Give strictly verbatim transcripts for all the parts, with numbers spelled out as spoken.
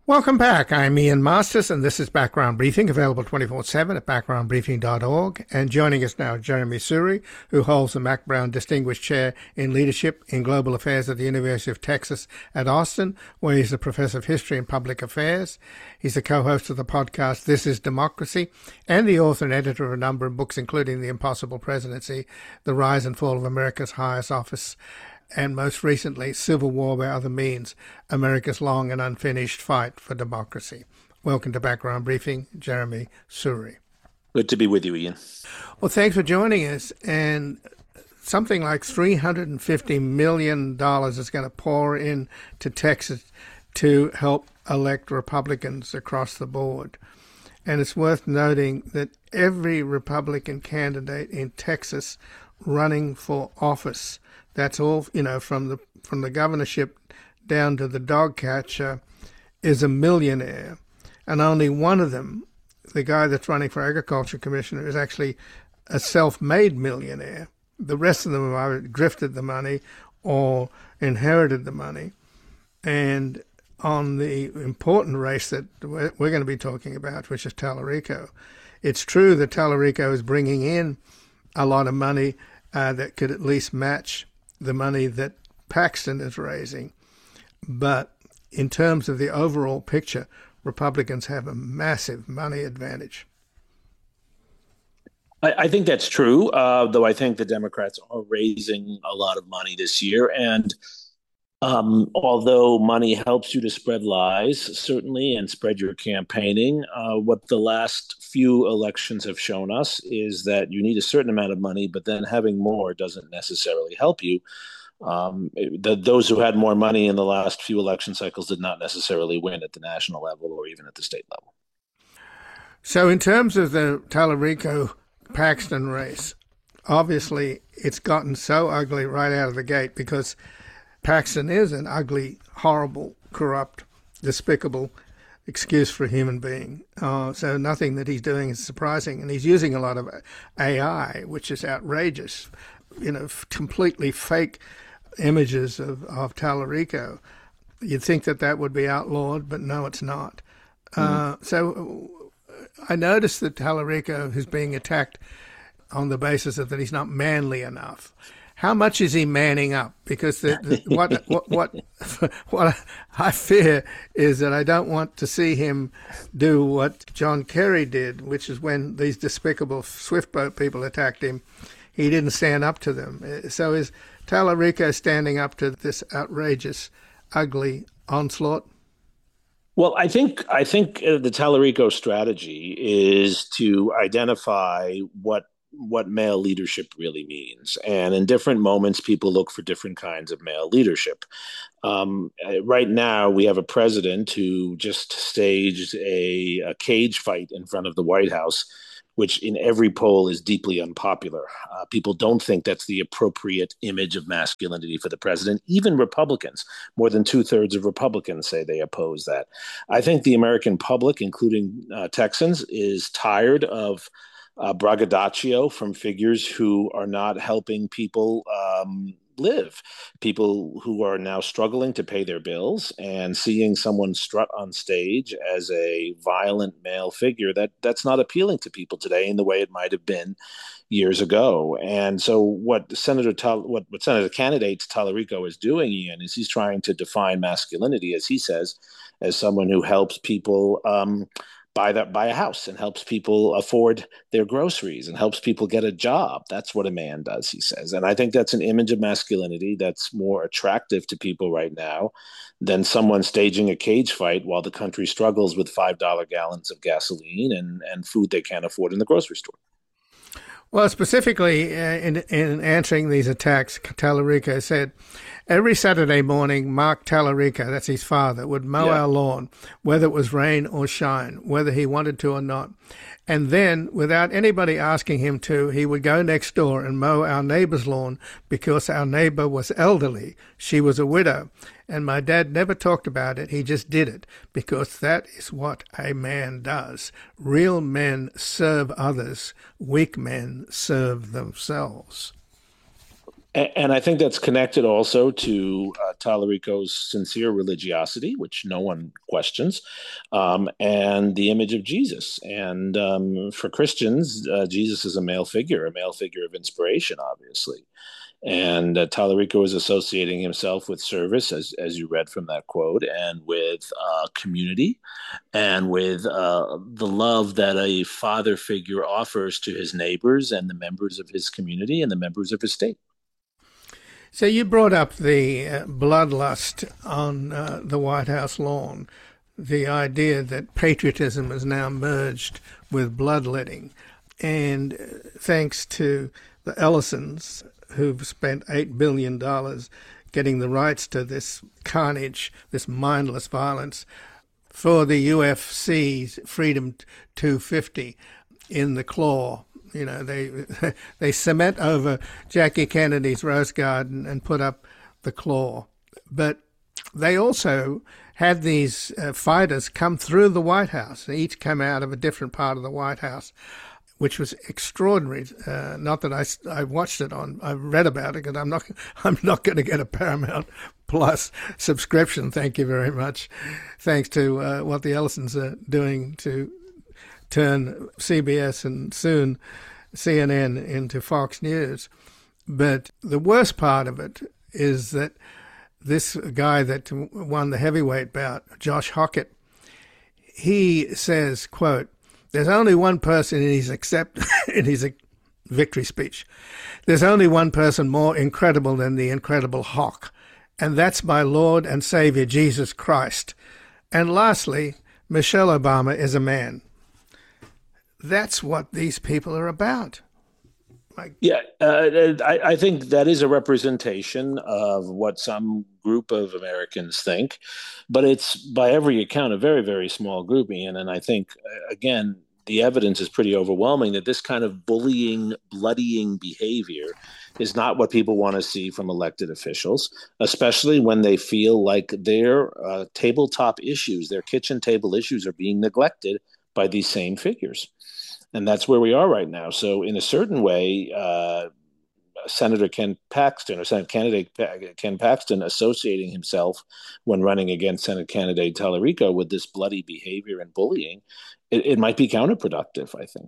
Welcome back. I'm Ian Masters, and this is Background Briefing, available twenty-four seven at background briefing dot org. And joining us now, Jeremy Suri, who holds the Mac Brown Distinguished Chair in Leadership in Global Affairs at the University of Texas at Austin, where he's a professor of history and public affairs. He's the co-host of the podcast This is Democracy, and the author and editor of a number of books, including The Impossible Presidency, The Rise and Fall of America's Highest Office, and most recently, Civil War by Other Means, America's Long and Unfinished Fight for Democracy. Welcome to Background Briefing, Jeremy Suri. Good to be with you, Ian. Well, thanks for joining us. And something like three hundred fifty million dollars is going to pour in to Texas to help elect Republicans across the board. And it's worth noting that every Republican candidate in Texas running for office, that's all, you know, from the from the governorship down to the dog catcher, is a millionaire. And only one of them, the guy that's running for agriculture commissioner, is actually a self-made millionaire. The rest of them have either grifted the money or inherited the money. And on the important race that we're going to be talking about, which is Tallarico, it's true that Tallarico is bringing in a lot of money uh, that could at least match the money that Paxton is raising. But in terms of the overall picture, Republicans have a massive money advantage. I, I think that's true, uh, though I think the Democrats are raising a lot of money this year. And um, although money helps you to spread lies, certainly, and spread your campaigning, uh, what the last few elections have shown us is that you need a certain amount of money, but then having more doesn't necessarily help you. Um, the, those who had more money in the last few election cycles did not necessarily win at the national level or even at the state level. So in terms of the Tallarico-Paxton race, obviously it's gotten so ugly right out of the gate because Paxton is an ugly, horrible, corrupt, despicable excuse for a human being. Uh, so nothing that he's doing is surprising. And he's using a lot of A I, which is outrageous, you know, completely fake images of, of Tallarico. You'd think that that would be outlawed, but no, it's not. Mm-hmm. Uh, so I noticed that Tallarico is being attacked on the basis of that he's not manly enough. How much is he manning up? Because the, the, what what what what I fear is that I don't want to see him do what John Kerry did, which is when these despicable Swiftboat people attacked him, he didn't stand up to them. So is Tallarico standing up to this outrageous, ugly onslaught? Well, I think I think the Tallarico strategy is to identify what what male leadership really means. And in different moments, people look for different kinds of male leadership. Um, right now, we have a president who just staged a, a cage fight in front of the White House, which in every poll is deeply unpopular. Uh, people don't think that's the appropriate image of masculinity for the president. Even Republicans, more than two thirds of Republicans say they oppose that. I think the American public, including uh, Texans, is tired of Uh, braggadocio from figures who are not helping people um, live, people who are now struggling to pay their bills, and seeing someone strut on stage as a violent male figure, that that's not appealing to people today in the way it might have been years ago. And so what Senator Tal- what, what Senator candidate Tallarico is doing, Ian, is he's trying to define masculinity, as he says, as someone who helps people um, buy that buy a house and helps people afford their groceries and helps people get a job. That's what a man does, he says. And I think that's an image of masculinity that's more attractive to people right now than someone staging a cage fight while the country struggles with five dollar gallons of gasoline and, and food they can't afford in the grocery store. Well, specifically uh, in, in answering these attacks, Tallarico said, every Saturday morning, Mark Tallarico, that's his father, would mow yeah. our lawn, whether it was rain or shine, whether he wanted to or not. And then, without anybody asking him to, he would go next door and mow our neighbor's lawn because our neighbor was elderly. She was a widow. And my dad never talked about it. He just did it because that is what a man does. Real men serve others. Weak men serve themselves. And I think that's connected also to uh, Tallarico's sincere religiosity, which no one questions, um, and the image of Jesus. And um, for Christians, uh, Jesus is a male figure, a male figure of inspiration, obviously. And uh, Tallarico is associating himself with service, as, as you read from that quote, and with uh, community, and with uh, the love that a father figure offers to his neighbors and the members of his community and the members of his state. So you brought up the uh, bloodlust on uh, the White House lawn, the idea that patriotism is now merged with bloodletting. And uh, thanks to the Ellisons, who've spent eight billion dollars getting the rights to this carnage, this mindless violence, for the U F C's Freedom two fifty in the claw. You know, they they cement over Jackie Kennedy's Rose Garden and put up the claw. But they also had these uh, fighters come through the White House. They each come out of a different part of the White House, which was extraordinary. Uh, not that I, I watched it on, I read about it, because I'm not I'm not going to get a Paramount Plus subscription. Thank you very much. Thanks to uh, what the Ellisons are doing to turn C B S and soon C N N into Fox News. But the worst part of it is that this guy that won the heavyweight bout, Josh Hockett, he says, quote, "There's only one person in his accept in his victory speech. There's only one person more incredible than the incredible Hawk, and that's my Lord and Savior Jesus Christ. And lastly, Michelle Obama is a man." That's what these people are about. Like, yeah, uh, I, I think that is a representation of what some group of Americans think, but it's by every account a very, very small group, Ian. And I think, again, the evidence is pretty overwhelming that this kind of bullying, bloodying behavior is not what people want to see from elected officials, especially when they feel like their uh, tabletop issues, their kitchen table issues, are being neglected by these same figures. And that's where we are right now. So in a certain way, uh, Senator Ken Paxton, or Senate candidate Ken Paxton, associating himself when running against Senate candidate Tallarico with this bloody behavior and bullying, it, it might be counterproductive, I think.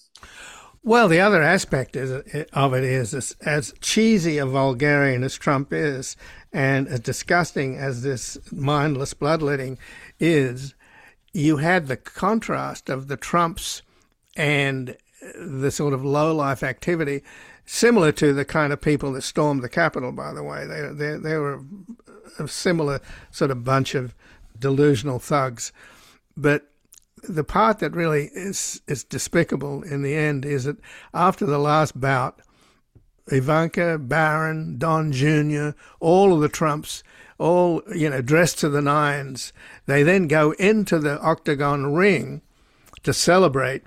Well, the other aspect is, of it is, as, as cheesy a vulgarian as Trump is, and as disgusting as this mindless bloodletting is, you had the contrast of the Trumps and the sort of low-life activity, similar to the kind of people that stormed the Capitol, by the way. They, they, they were a similar sort of bunch of delusional thugs. But the part that really is, is despicable in the end is that after the last bout, Ivanka, Barron, Don Junior, all of the Trumps, all, you know, dressed to the nines, they then go into the octagon ring to celebrate,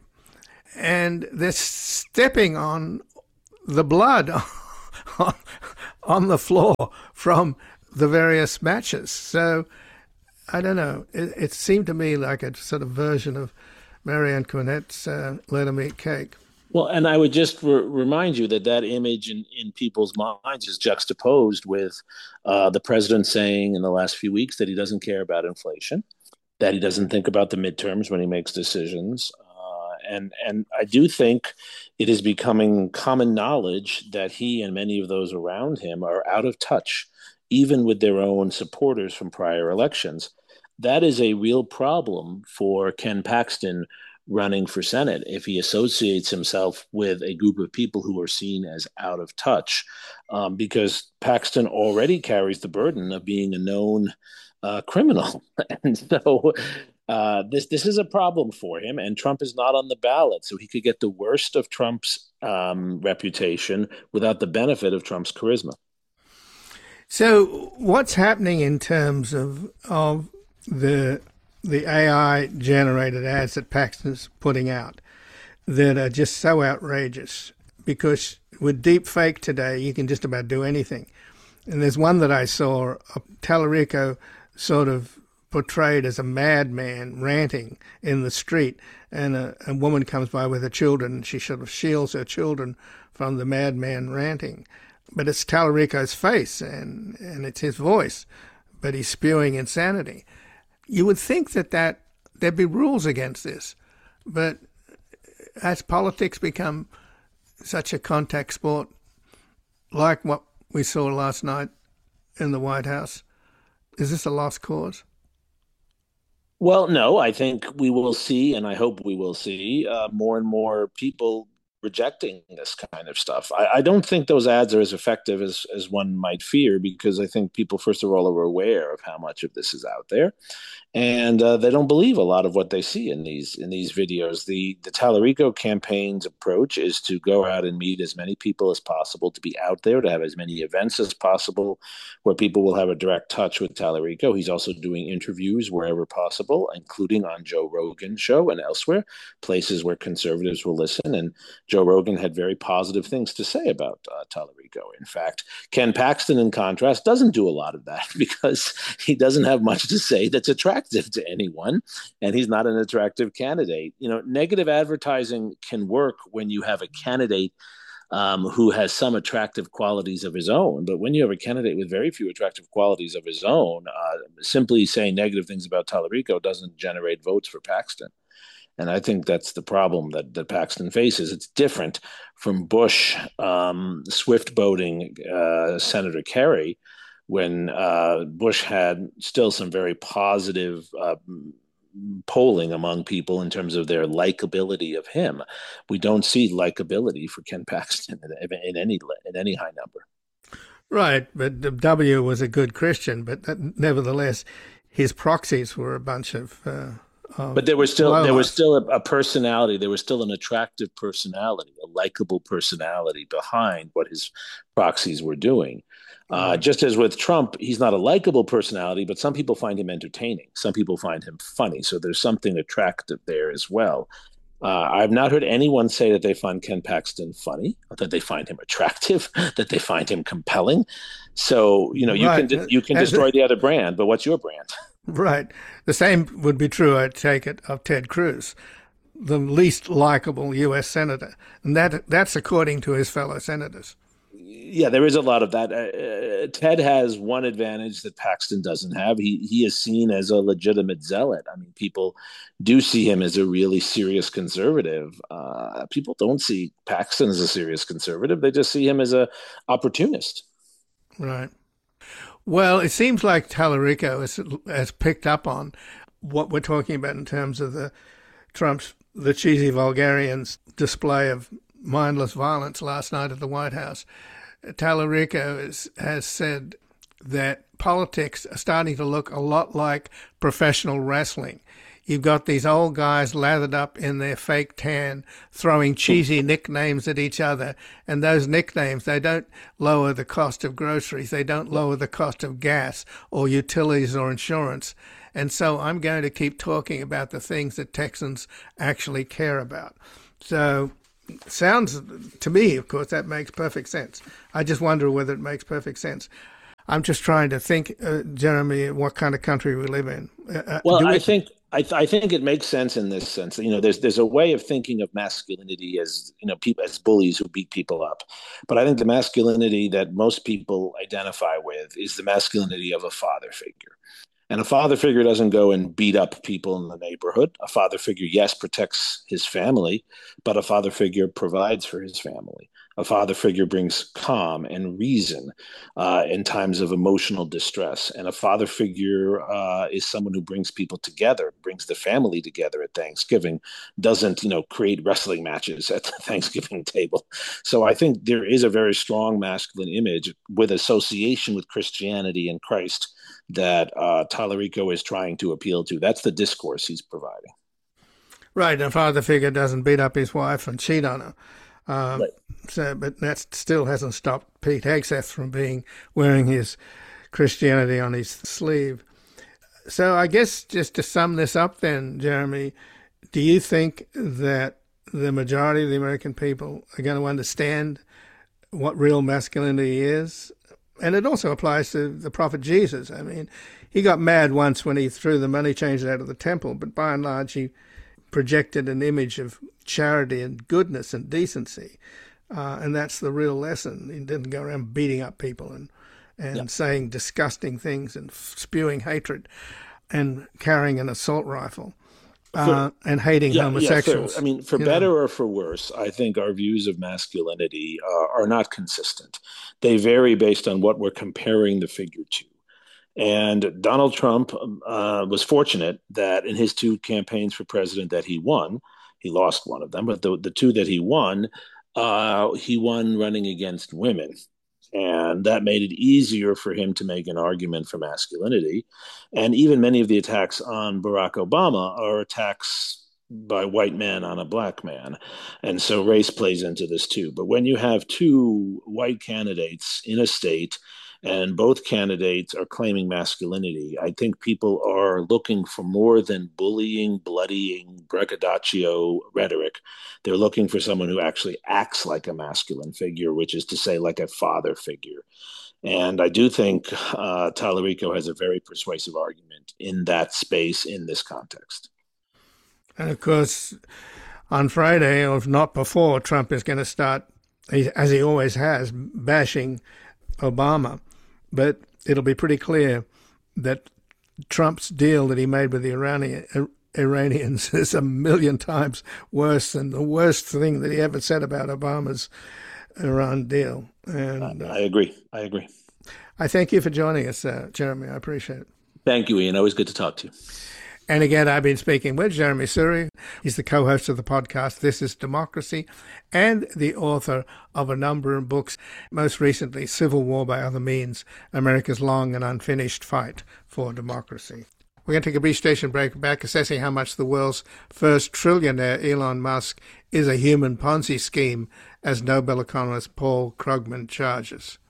and they're stepping on the blood on, on the floor from the various matches. So, I don't know. It, it seemed to me like a sort of version of Marie Antoinette's uh, Let 'Em Eat Cake. Well, and I would just re- remind you that that image in, in people's minds is juxtaposed with uh, the president saying in the last few weeks that he doesn't care about inflation, that he doesn't think about the midterms when he makes decisions. And and I do think it is becoming common knowledge that he and many of those around him are out of touch, even with their own supporters from prior elections. That is a real problem for Ken Paxton running for Senate if he associates himself with a group of people who are seen as out of touch, um, because Paxton already carries the burden of being a known uh, criminal. And so Uh, this this is a problem for him, and Trump is not on the ballot, so he could get the worst of Trump's um, reputation without the benefit of Trump's charisma. So, what's happening in terms of of the the A I generated ads that Paxton's putting out that are just so outrageous? Because with deep fake today, you can just about do anything. And there's one that I saw, uh, Tallarico sort of portrayed as a madman ranting in the street, and a, a woman comes by with her children, and she sort of shields her children from the madman ranting. but it's Tallarico's face and, and it's his voice, but he's spewing insanity. You would think that, that there'd be rules against this, but has politics become such a contact sport like what we saw last night in the White House? Is this a lost cause? Well, no, I think we will see, and I hope we will see uh, more and more people rejecting this kind of stuff. I, I don't think those ads are as effective as, as one might fear, because I think people, first of all, are aware of how much of this is out there. And uh, they don't believe a lot of what they see in these in these videos. The the Tallarico campaign's approach is to go out and meet as many people as possible, to be out there, to have as many events as possible where people will have a direct touch with Tallarico. He's also doing interviews wherever possible, including on Joe Rogan's show and elsewhere, places where conservatives will listen. And Joe Rogan had very positive things to say about uh, Tallarico. In fact, Ken Paxton, in contrast, doesn't do a lot of that because he doesn't have much to say that's attractive to anyone, and he's not an attractive candidate. You know, negative advertising can work when you have a candidate um, who has some attractive qualities of his own. But when you have a candidate with very few attractive qualities of his own, uh, simply saying negative things about Tallarico doesn't generate votes for Paxton. And I think that's the problem that, that Paxton faces. It's different from Bush um, swift boating uh, Senator Kerry, when uh, Bush had still some very positive uh, polling among people in terms of their likability of him. We don't see likability for Ken Paxton in, in any in any high number. Right, but W was a good Christian, but nevertheless, his proxies were a bunch of. Uh, of but there was still lowlifes. there was still a, a personality. There was still an attractive personality, a likable personality behind what his proxies were doing. Uh, just as with Trump, he's not a likable personality, but some people find him entertaining. Some people find him funny. So there's something attractive there as well. Uh, I've not heard anyone say that they find Ken Paxton funny, that they find him attractive, that they find him compelling. So, you know, you right. can you can destroy the other brand, but what's your brand? Right. The same would be true, I take it, of Ted Cruz, the least likable U S senator. And that that's according to his fellow senators. Yeah, there is a lot of that. Uh, Ted has one advantage that Paxton doesn't have. He he is seen as a legitimate zealot. I mean, people do see him as a really serious conservative. Uh, people don't see Paxton as a serious conservative. They just see him as a opportunist. Right. Well, it seems like Tallarico has, has picked up on what we're talking about in terms of the Trump's, the cheesy vulgarians display of mindless violence last night at the White House. Tallarico is, has said that politics are starting to look a lot like professional wrestling. You've got these old guys lathered up in their fake tan, throwing cheesy nicknames at each other. And those nicknames, they don't lower the cost of groceries. They don't lower the cost of gas or utilities or insurance. And so I'm going to keep talking about the things that Texans actually care about. So sounds to me, of course, that makes perfect sense. I just wonder whether it makes perfect sense. I'm just trying to think, uh, Jeremy, what kind of country we live in. Uh, well, we... I think I, th- I think it makes sense in this sense. You know, there's there's a way of thinking of masculinity as, you know, people as bullies who beat people up. But I think the masculinity that most people identify with is the masculinity of a father figure. And a father figure doesn't go and beat up people in the neighborhood. A father figure, yes, protects his family, but a father figure provides for his family. A father figure brings calm and reason uh, in times of emotional distress. And a father figure uh, is someone who brings people together, brings the family together at Thanksgiving, doesn't, you know, create wrestling matches at the Thanksgiving table. So I think there is a very strong masculine image with association with Christianity and Christ that uh, Tallarico is trying to appeal to. That's the discourse he's providing. Right. A father figure doesn't beat up his wife and cheat on her. Um, right. So, but that still hasn't stopped Pete Hegseth from being wearing his Christianity on his sleeve. So I guess just to sum this up then, Jeremy, do you think that the majority of the American people are going to understand what real masculinity is? And it also applies to the prophet Jesus. I mean, he got mad once when he threw the money changers out of the temple, but by and large he projected an image of charity and goodness and decency. Uh, and that's the real lesson. He didn't go around beating up people and, and yeah. saying disgusting things and spewing hatred and carrying an assault rifle. Uh, for, and hating yeah, homosexuals. Yeah, for, I mean, for better know. or for worse, I think our views of masculinity uh, are not consistent. They vary based on what we're comparing the figure to. And Donald Trump uh, was fortunate that in his two campaigns for president that he won, he lost one of them, but the, the two that he won, uh, he won running against women. And that made it easier for him to make an argument for masculinity. And even many of the attacks on Barack Obama are attacks by white men on a black man. And so race plays into this too. But when you have two white candidates in a state and both candidates are claiming masculinity, I think people are looking for more than bullying, bloodying, braggadocio rhetoric. They're looking for someone who actually acts like a masculine figure, which is to say like a father figure. And I do think uh, Tallarico has a very persuasive argument in that space in this context. And of course, on Friday, or if not before, Trump is going to start, as he always has, bashing Obama. But it'll be pretty clear that Trump's deal that he made with the Iranian, Iranians is a million times worse than the worst thing that he ever said about Obama's Iran deal. And uh, I agree. I agree. I thank you for joining us, uh, Jeremy. I appreciate it. Thank you, Ian. Always good to talk to you. And again, I've been speaking with Jeremy Suri. He's the co-host of the podcast This is Democracy and the author of a number of books, most recently Civil War by Other Means, America's Long and Unfinished Fight for Democracy. We're going to take a brief station break, back assessing how much the world's first trillionaire, Elon Musk, is a human Ponzi scheme, as Nobel economist Paul Krugman charges.